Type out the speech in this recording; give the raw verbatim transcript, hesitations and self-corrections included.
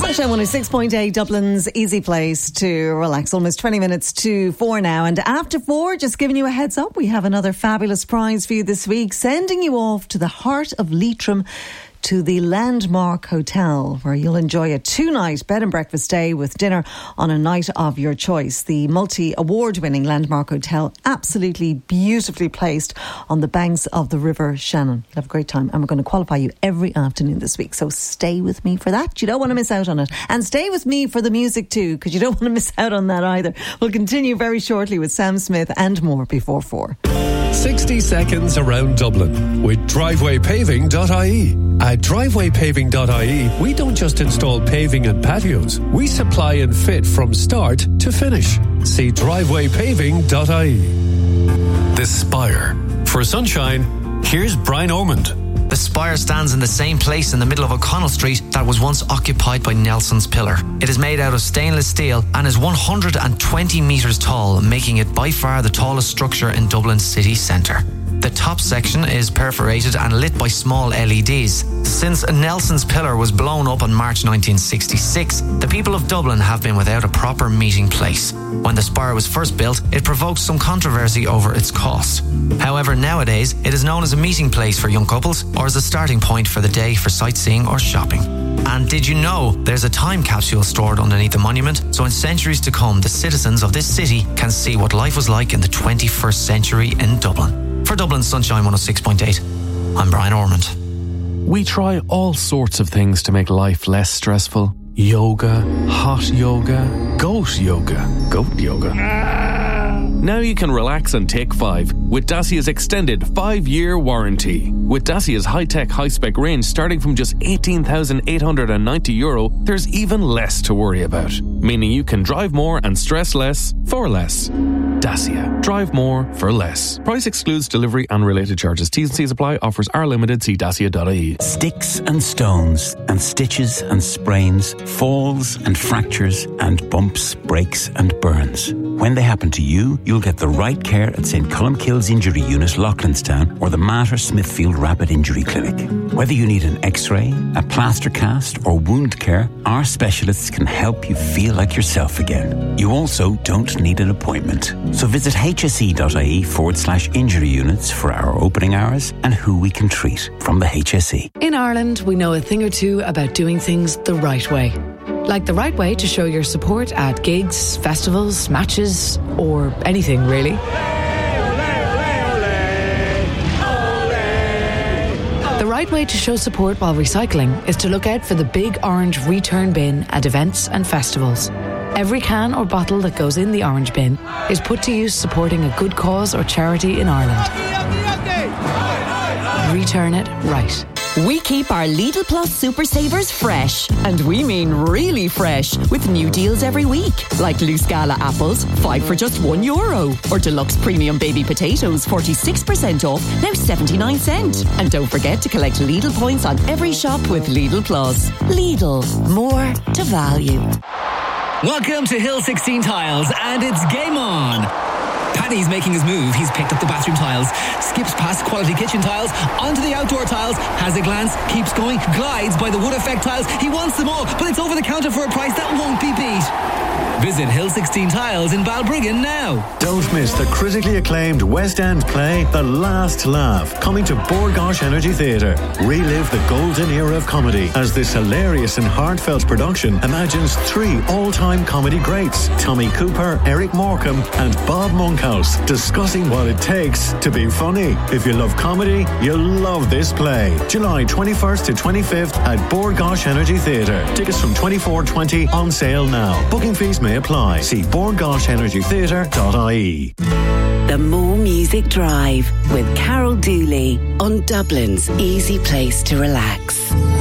Sunshine one oh six point eight, Dublin's easy place to relax. Almost twenty minutes to four now. And after four, just giving you a heads up, we have another fabulous prize for you this week, sending you off to the heart of Leitrim, to the Landmark Hotel, where you'll enjoy a two-night bed and breakfast stay with dinner on a night of your choice. The multi-award-winning Landmark Hotel, absolutely beautifully placed on the banks of the River Shannon. You'll have a great time, and we're going to qualify you every afternoon this week, so stay with me for that. You don't want to miss out on it. And stay with me for the music too, because you don't want to miss out on that either. We'll continue very shortly with Sam Smith and more before four. sixty seconds around Dublin with driveway paving dot I E. At driveway paving dot I E, we don't just install paving and patios. We supply and fit from start to finish. See driveway paving dot I E. The Spire. For Sunshine, here's Brian Ormond. The Spire stands in the same place in the middle of O'Connell Street that was once occupied by Nelson's Pillar. It is made out of stainless steel and is one hundred twenty metres tall, making it by far the tallest structure in Dublin city centre. The top section is perforated and lit by small L E Ds. Since Nelson's Pillar was blown up in March nineteen sixty-six, the people of Dublin have been without a proper meeting place. When the Spire was first built, it provoked some controversy over its cost. However, nowadays, it is known as a meeting place for young couples or as a starting point for the day for sightseeing or shopping. And did you know there's a time capsule stored underneath the monument, so in centuries to come, the citizens of this city can see what life was like in the twenty-first century in Dublin. For Dublin's Sunshine one oh six point eight, I'm Brian Ormond. We try all sorts of things to make life less stressful. Yoga, hot yoga, goat yoga, goat yoga. Now you can relax and take five with Dacia's extended five-year warranty. With Dacia's high-tech, high-spec range starting from just eighteen thousand eight hundred ninety euro, there's even less to worry about. Meaning you can drive more and stress less for less. Dacia. Drive more for less. Price excludes delivery and related charges. T's and C's apply. Offers are limited. See dacia dot I E. Sticks and stones and stitches and sprains, falls and fractures and bumps, breaks and burns. When they happen to you, you'll get the right care at St Columkille's Injury Unit, Loughlinstown, or the Mater Smithfield Rapid Injury Clinic. Whether you need an X-ray, a plaster cast or wound care, our specialists can help you feel like yourself again. You also don't need an appointment. So visit hse.ie forward slash injury units for our opening hours and who we can treat from the H S E. In Ireland, we know a thing or two about doing things the right way. Like the right way to show your support at gigs, festivals, matches, or anything really. The right way to show support while recycling is to look out for the big orange return bin at events and festivals. Every can or bottle that goes in the orange bin is put to use supporting a good cause or charity in Ireland. Return it right. We keep our Lidl Plus Super Savers fresh, and we mean really fresh, with new deals every week, like loose Gala apples, five for just one euro, or deluxe premium baby potatoes, forty-six percent off, now seventy-nine cent. And don't forget to collect Lidl points on every shop with Lidl Plus. Lidl, more to value. Welcome to Hill sixteen Tiles, and it's game on. Paddy's making his move. He's picked up the bathroom tiles, skips past quality kitchen tiles, onto the outdoor tiles, has a glance, keeps going, glides by the wood effect tiles. He wants them all, but it's over the counter for a price that won't be beat. Visit Hill sixteen Tiles in Balbriggan now. Don't miss the critically acclaimed West End play The Last Laugh, coming to Bord Gáis Energy Theatre. Relive the golden era of comedy as this hilarious and heartfelt production imagines three all-time comedy greats, Tommy Cooper, Eric Morecambe and Bob Monkhouse, discussing what it takes to be funny. If you love comedy, you'll love this play. July twenty-first to twenty-fifth at Bord Gáis Energy Theatre. Tickets from twenty-four twenty on sale now. Booking fees may apply. See bord gáis energy theatre dot I E. The More Music Drive with Carol Dooley on Dublin's easy place to relax.